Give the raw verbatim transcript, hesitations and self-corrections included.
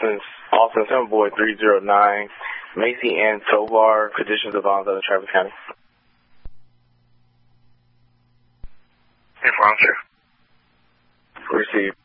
Austin, Austin seven boy three zero nine, Macy and Tovar, conditions of violence in Travis County. Information. Received.